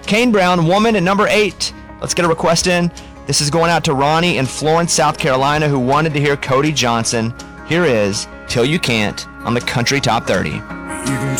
Kane Brown, Woman at number 8. Let's get a request in. This is going out to Ronnie in Florence, South Carolina, who wanted to hear Cody Johnson. Here is Till You Can't on the Country Top 30.